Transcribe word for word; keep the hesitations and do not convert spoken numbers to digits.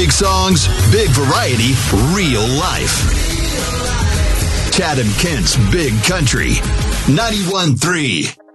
Big songs, big variety, real life. Chad and Kent's Big Country, ninety-one point three.